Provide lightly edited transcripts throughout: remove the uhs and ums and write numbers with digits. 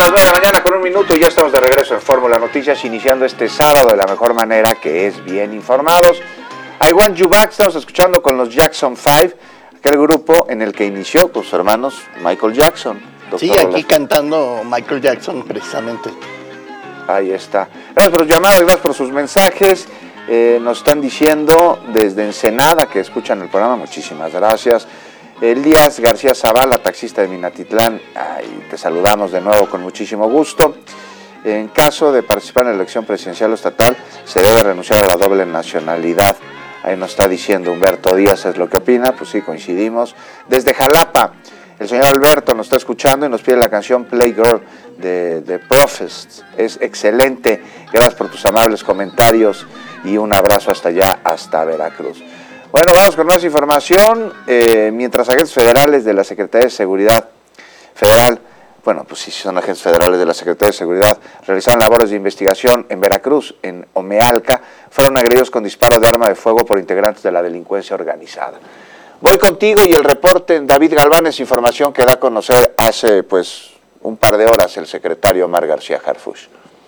las 9 de la mañana con 1 minuto y ya estamos de regreso en Fórmula Noticias, iniciando este sábado de la mejor manera, que es bien informados. I Want You Back, estamos escuchando con los Jackson 5, aquel grupo en el que inició con sus hermanos Michael Jackson. Sí, aquí cantando Michael Jackson precisamente. Ahí está. Gracias por los llamados, gracias por sus mensajes. Nos están diciendo desde Ensenada que escuchan el programa, muchísimas gracias. Elías García Zavala, taxista de Minatitlán, te saludamos de nuevo con muchísimo gusto. En caso de participar en la elección presidencial o estatal, se debe renunciar a la doble nacionalidad. Ahí nos está diciendo Humberto Díaz, es lo que opina, pues sí, coincidimos. Desde Jalapa, el señor Alberto nos está escuchando y nos pide la canción Playgirl de Prophets. Es excelente, gracias por tus amables comentarios y un abrazo hasta allá, hasta Veracruz. Bueno, vamos con más información. Mientras agentes federales de la Secretaría de Seguridad Federal, bueno, pues sí, son agentes federales de la Secretaría de Seguridad, realizaron labores de investigación en Veracruz, en Omealca, fueron agredidos con disparo de arma de fuego por integrantes de la delincuencia organizada. Voy contigo y el reporte, David Galván, es información que da a conocer hace pues un par de horas el secretario Omar García Harfuch.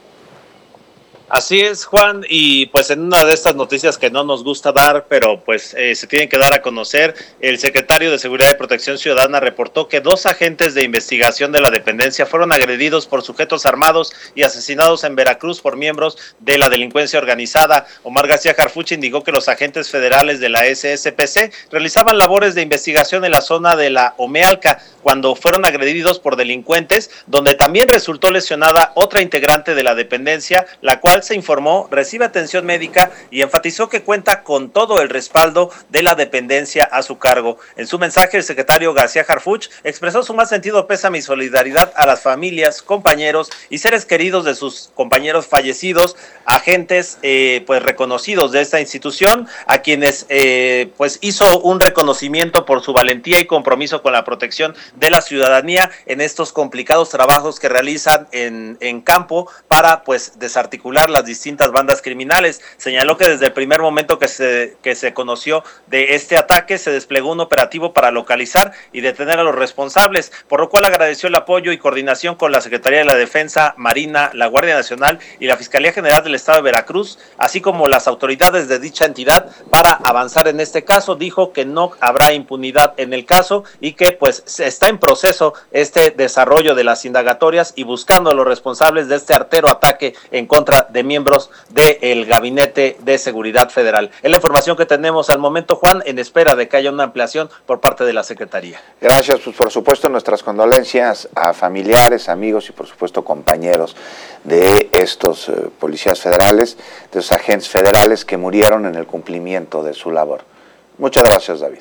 Así es, Juan, y pues en una de estas noticias que no nos gusta dar, pero pues se tienen que dar a conocer, el secretario de Seguridad y Protección Ciudadana reportó que 2 agentes de investigación de la dependencia fueron agredidos por sujetos armados y asesinados en Veracruz por miembros de la delincuencia organizada. Omar García Harfuch indicó que los agentes federales de la SSPC realizaban labores de investigación en la zona de la Omealca cuando fueron agredidos por delincuentes, donde también resultó lesionada otra integrante de la dependencia, la cual se informó recibe atención médica y enfatizó que cuenta con todo el respaldo de la dependencia a su cargo. En su mensaje, el secretario García Harfuch expresó su más sentido pésame y solidaridad a las familias, compañeros y seres queridos de sus compañeros fallecidos, agentes pues reconocidos de esta institución, a quienes pues hizo un reconocimiento por su valentía y compromiso con la protección de la ciudadanía en estos complicados trabajos que realizan en campo para pues desarticular las distintas bandas criminales. Señaló que desde el primer momento que se conoció de este ataque se desplegó un operativo para localizar y detener a los responsables, por lo cual agradeció el apoyo y coordinación con la Secretaría de la Defensa, Marina, la Guardia Nacional y la Fiscalía General del Estado de Veracruz, así como las autoridades de dicha entidad para avanzar en este caso. Dijo que no habrá impunidad en el caso y que pues está en proceso este desarrollo de las indagatorias y buscando a los responsables de este artero ataque en contra de miembros del Gabinete de Seguridad Federal. Es la información que tenemos al momento, Juan, en espera de que haya una ampliación por parte de la Secretaría. Gracias, pues por supuesto nuestras condolencias a familiares, amigos y por supuesto compañeros de estos policías federales, de esos agentes federales que murieron en el cumplimiento de su labor. Muchas gracias, David.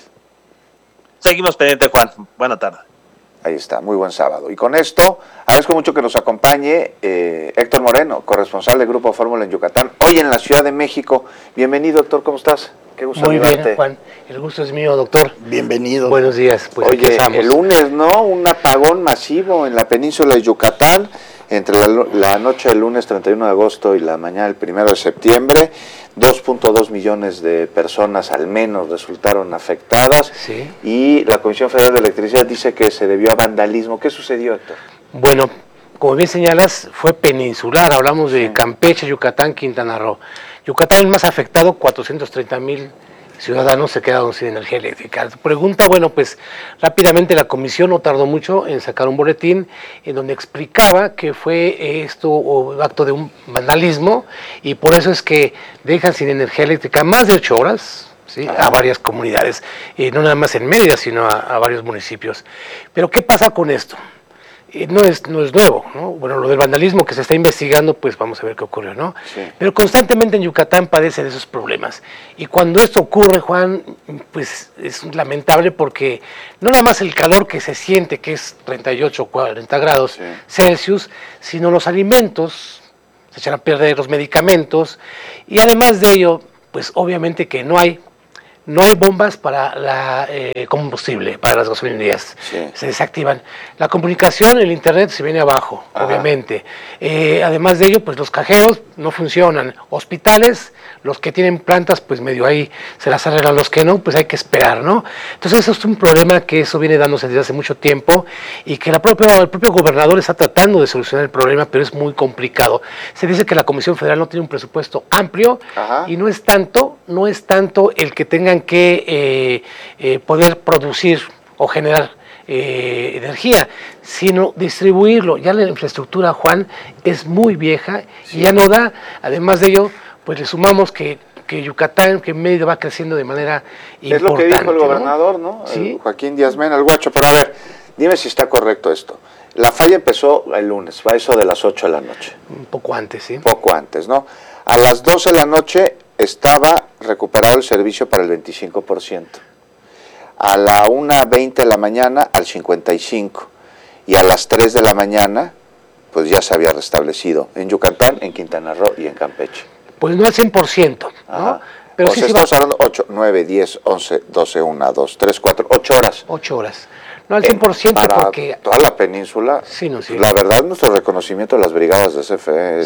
Seguimos pendiente, Juan. Buena tarde. Ahí está, muy buen sábado. Y con esto, agradezco mucho que nos acompañe Héctor Moreno, corresponsal del Grupo Fórmula en Yucatán, hoy en la Ciudad de México. Bienvenido, Héctor, ¿cómo estás? Qué gusto saludarte. Muy bien, Juan, el gusto es mío, doctor. Bienvenido. Buenos días, pues oye, aquí estamos. El lunes, ¿no? Un apagón masivo en la península de Yucatán, entre la noche del lunes 31 de agosto y la mañana del 1 de septiembre. 2.2 millones de personas al menos resultaron afectadas. Sí. Y la Comisión Federal de Electricidad dice que se debió a vandalismo. ¿Qué sucedió, Héctor? Bueno, como bien señalas, fue peninsular. Hablamos de Campeche, Yucatán, Quintana Roo. Yucatán es el más afectado, 430,000 ciudadanos se quedaron sin energía eléctrica. Pregunta, bueno, pues rápidamente la comisión no tardó mucho en sacar un boletín en donde explicaba que fue esto o acto de un vandalismo y por eso es que dejan sin energía eléctrica más de 8 horas, ¿sí? A varias comunidades, no nada más en Mérida, sino a varios municipios. Pero ¿qué pasa con esto? No es nuevo, ¿no? Bueno, lo del vandalismo que se está investigando, pues vamos a ver qué ocurrió, ¿no? Sí. Pero constantemente en Yucatán padecen esos problemas. Y cuando esto ocurre, Juan, pues es lamentable porque no nada más el calor que se siente, que es 38 o 40 grados Celsius, sino los alimentos, se echan a perder los medicamentos, y además de ello, pues obviamente que no hay no hay bombas para la combustible, para las gasolinerías, se desactivan. La comunicación, el internet se viene abajo, obviamente. Además de ello, pues los cajeros no funcionan. Hospitales, los que tienen plantas, pues medio ahí se las arreglan, los que no, pues hay que esperar, ¿no? Entonces eso es un problema que eso viene dándose desde hace mucho tiempo y que el propio gobernador está tratando de solucionar el problema, pero es muy complicado. Se dice que la Comisión Federal no tiene un presupuesto amplio y no es tanto el que tengan que poder producir o generar energía, sino distribuirlo. Ya la infraestructura, Juan, es muy vieja y ya no da. Además de ello, pues le sumamos que Yucatán, que Mérida va creciendo de manera importante. Es lo que dijo el gobernador, ¿no? ¿Sí? Joaquín Díaz Mena, el Guacho. Pero a ver, dime si está correcto esto. La falla empezó el lunes, va eso de las 8 de la noche. Un poco antes, sí. Poco antes, ¿no? A las 12 de la noche estaba recuperado el servicio para el 25%. A la 1:20 de la mañana al 55%. Y a las 3 de la mañana, pues ya se había restablecido en Yucatán, en Quintana Roo y en Campeche. Pues no al 100%, ¿no? Pero o sea, estamos hablando 8, 9, 10, 11, 12, 1, 2, 3, 4, 8 horas. 8 horas. No al 100% para porque... toda la península, sí, no, sí. La verdad, nuestro reconocimiento a las brigadas de CFE,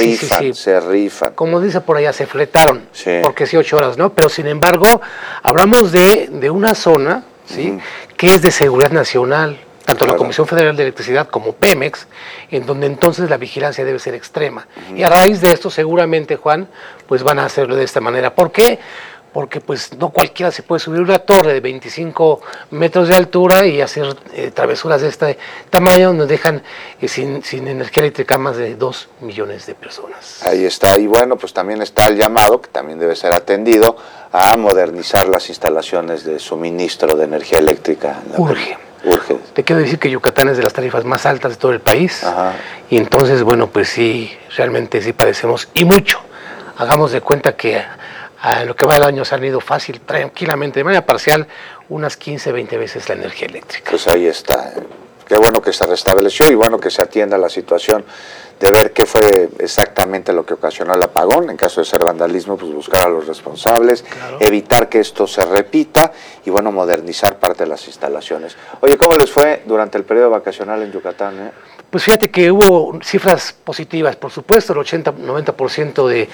se rifan. Como dice por allá, se fletaron, porque sí, 8 horas, ¿no? Pero sin embargo, hablamos de una zona, ¿sí? Que es de seguridad nacional, tanto la Comisión Federal de Electricidad como Pemex, en donde entonces la vigilancia debe ser extrema. Y a raíz de esto, seguramente, Juan, pues van a hacerlo de esta manera. ¿Por qué? Porque pues no cualquiera se puede subir una torre de 25 metros de altura y hacer travesuras de este tamaño donde dejan sin energía eléctrica más de 2 millones de personas. Ahí está, y bueno, pues también está el llamado, que también debe ser atendido, a modernizar las instalaciones de suministro de energía eléctrica. Urge. Te quiero decir que Yucatán es de las tarifas más altas de todo el país. Y entonces, bueno, pues sí, realmente sí padecemos, y mucho. Hagamos de cuenta que en lo que va del año se han ido fácil, tranquilamente, de manera parcial, unas 15, 20 veces la energía eléctrica. Pues ahí está. Qué bueno que se restableció y bueno que se atienda la situación de ver qué fue exactamente lo que ocasionó el apagón. En caso de ser vandalismo, pues buscar a los responsables, evitar que esto se repita y bueno, modernizar parte de las instalaciones. Oye, ¿cómo les fue durante el periodo vacacional en Yucatán? Pues fíjate que hubo cifras positivas, por supuesto, el 80-90%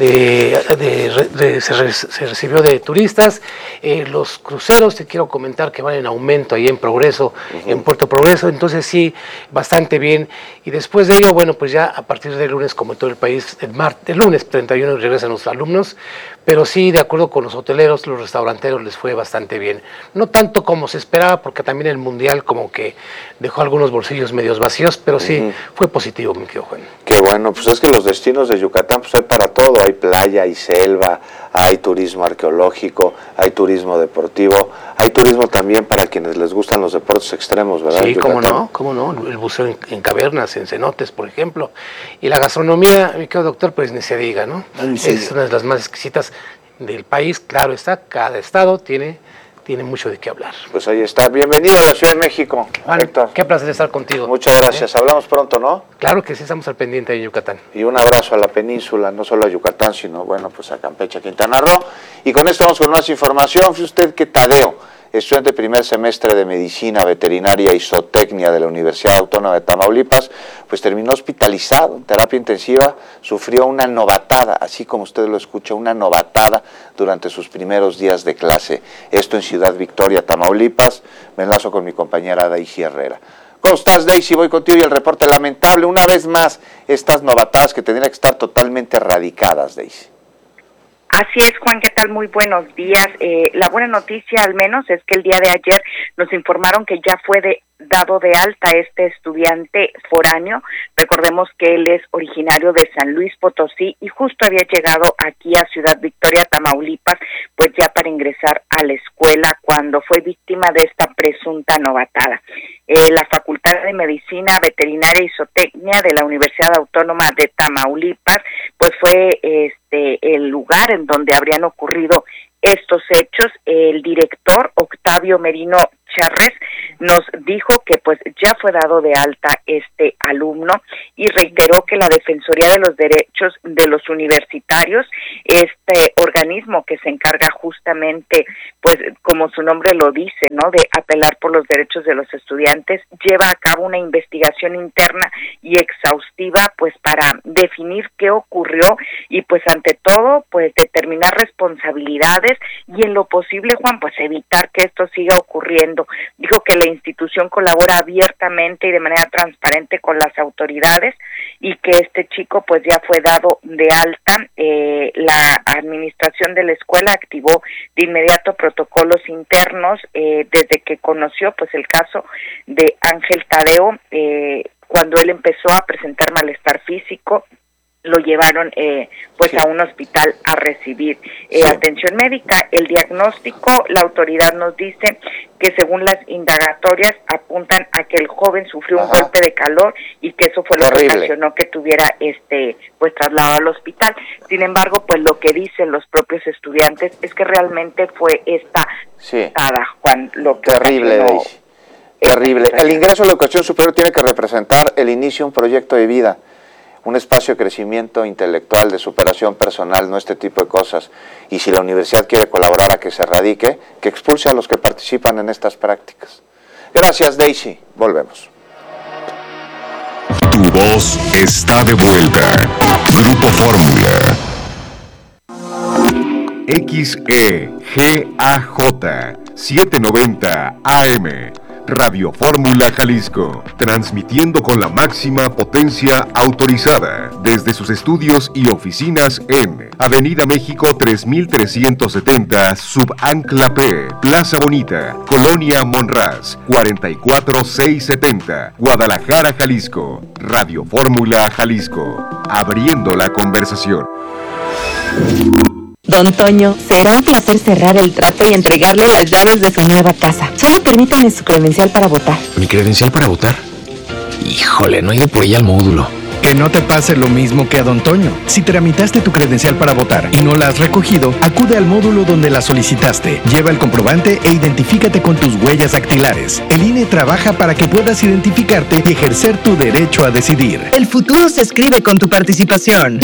se recibió de turistas. Los cruceros, te quiero comentar que van en aumento ahí en Progreso, en Puerto Progreso, entonces sí, bastante bien. Y después de ello, bueno, pues ya a partir del lunes, como en todo el país, el lunes 31 regresan los alumnos, pero sí, de acuerdo con los hoteleros, los restauranteros les fue bastante bien. No tanto como se esperaba, porque también el Mundial como que dejó algunos bolsillos medios vacíos, pero sí, fue positivo, mi querido Juan. Qué bueno, pues es que los destinos de Yucatán pues hay para todo, hay playa, hay selva, hay turismo arqueológico, hay turismo deportivo, hay turismo también para quienes les gustan los deportes extremos, ¿verdad? Sí, cómo no, el buceo en cavernas, en cenotes, por ejemplo, y la gastronomía, mi querido doctor, pues ni se diga, ¿no? Es una de las más exquisitas del país, claro está, cada estado tiene mucho de qué hablar. Pues ahí está. Bienvenido a la Ciudad de México, Juan, Héctor. Qué placer estar contigo. Muchas gracias. Hablamos pronto, ¿no? Claro que sí, estamos al pendiente de Yucatán. Y un abrazo a la península, no solo a Yucatán, sino, bueno, pues a Campeche, a Quintana Roo. Y con esto vamos con más información. Fíjese usted que Tadeo, estudiante de primer semestre de Medicina Veterinaria y Zootecnia de la Universidad Autónoma de Tamaulipas, pues terminó hospitalizado en terapia intensiva, sufrió una novatada, así como usted lo escucha, una novatada durante sus primeros días de clase. Esto en Ciudad Victoria, Tamaulipas. Me enlazo con mi compañera Daisy Herrera. ¿Cómo estás, Daisy? Voy contigo y el reporte lamentable. Una vez más, estas novatadas que tendrían que estar totalmente erradicadas, Daisy. Así es, Juan, ¿qué tal? Muy buenos días. La buena noticia, al menos, es que el día de ayer nos informaron que ya fue dado de alta este estudiante foráneo. Recordemos que él es originario de San Luis Potosí y justo había llegado aquí a Ciudad Victoria, Tamaulipas, pues ya para ingresar a la escuela cuando fue víctima de esta presunta novatada. La Facultad de Medicina Veterinaria y Zootecnia de la Universidad Autónoma de Tamaulipas, pues fue el lugar en donde habrían ocurrido estos hechos. El director Octavio Merino Gutiérrez nos dijo que pues ya fue dado de alta este alumno y reiteró que la Defensoría de los Derechos de los Universitarios, este organismo que se encarga justamente, pues como su nombre lo dice, ¿no?, de apelar por los derechos de los estudiantes, lleva a cabo una investigación interna y exhaustiva pues para definir qué ocurrió y pues ante todo pues determinar responsabilidades y en lo posible, Juan, pues evitar que esto siga ocurriendo. Dijo que la institución colabora abiertamente y de manera transparente con las autoridades y que este chico pues ya fue dado de alta. La administración de la escuela activó de inmediato protocolos internos desde que conoció pues el caso de Ángel Tadeo, cuando él empezó a presentar malestar físico. Lo llevaron pues a un hospital a recibir atención médica. El diagnóstico, la autoridad nos dice que según las indagatorias apuntan a que el joven sufrió un golpe de calor y que eso fue lo que ocasionó que tuviera pues trasladado al hospital. Sin embargo, pues lo que dicen los propios estudiantes es que realmente fue esta Juan, lo que terrible, Daisy. Terrible. El ingreso a la educación superior tiene que representar el inicio de un proyecto de vida, un espacio de crecimiento intelectual, de superación personal, no este tipo de cosas. Y si la universidad quiere colaborar a que se erradique, que expulse a los que participan en estas prácticas. Gracias, Daisy. Volvemos. Tu voz está de vuelta. Grupo Fórmula. XEGAJ 790 AM. Radio Fórmula Jalisco, transmitiendo con la máxima potencia autorizada desde sus estudios y oficinas en Avenida México 3370, Subancla P, Plaza Bonita, Colonia Monraz, 44670, Guadalajara, Jalisco. Radio Fórmula Jalisco, abriendo la conversación. Don Toño, será un placer cerrar el trato y entregarle las llaves de su nueva casa. Solo permítame su credencial para votar. ¿Mi credencial para votar? Híjole, no he ido por ella al módulo. Que no te pase lo mismo que a Don Toño. Si tramitaste tu credencial para votar y no la has recogido, acude al módulo donde la solicitaste. Lleva el comprobante e identifícate con tus huellas dactilares. El INE trabaja para que puedas identificarte y ejercer tu derecho a decidir. El futuro se escribe con tu participación.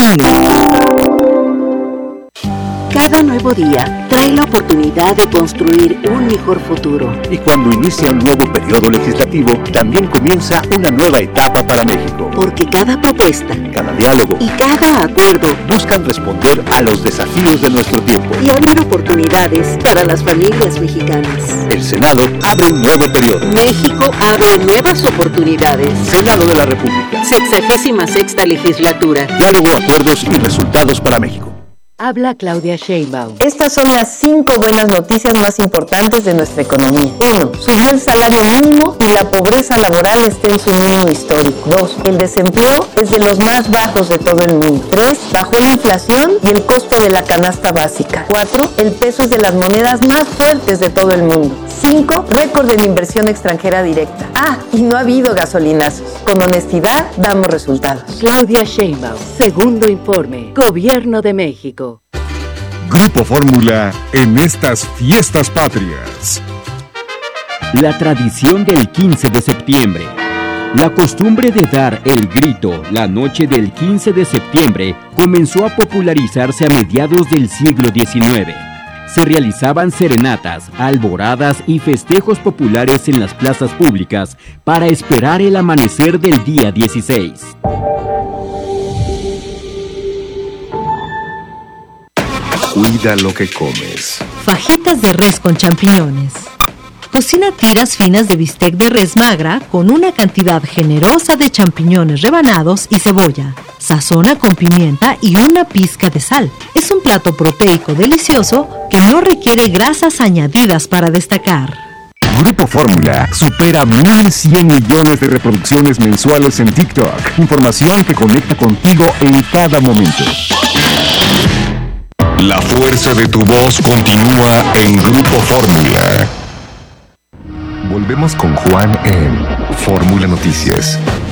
Cada nuevo día trae la oportunidad de construir un mejor futuro. Y cuando inicia un nuevo periodo legislativo, también comienza una nueva etapa para México. Porque cada propuesta, cada diálogo y cada acuerdo buscan responder a los desafíos de nuestro tiempo y abrir oportunidades para las familias mexicanas. El Senado abre un nuevo periodo. México abre nuevas oportunidades. Senado de la República. 66ª legislatura. Diálogo, acuerdos y resultados para México. Habla Claudia Sheinbaum. Estas son las 5 buenas noticias más importantes de nuestra economía. 1. Subió el salario mínimo y la pobreza laboral está en su mínimo histórico. 2. El desempleo es de los más bajos de todo el mundo. 3. Bajó la inflación y el costo de la canasta básica. 4. El peso es de las monedas más fuertes de todo el mundo. 5. Récord en inversión extranjera directa. Y no ha habido gasolinazos. Con honestidad damos resultados. Claudia Sheinbaum. Segundo informe. Gobierno de México. Grupo Fórmula en estas fiestas patrias. La tradición del 15 de septiembre. La costumbre de dar el grito la noche del 15 de septiembre comenzó a popularizarse a mediados del siglo XIX. Se realizaban serenatas, alboradas y festejos populares en las plazas públicas para esperar el amanecer del día 16. Cuida lo que comes. Fajitas de res con champiñones. Cocina tiras finas de bistec de res magra con una cantidad generosa de champiñones rebanados y cebolla. Sazona con pimienta y una pizca de sal. Es un plato proteico delicioso que no requiere grasas añadidas para destacar. Grupo Fórmula supera 1.100 millones de reproducciones mensuales en TikTok. Información que conecta contigo en cada momento. La fuerza de tu voz continúa en Grupo Fórmula. Volvemos con Juan en Fórmula Noticias.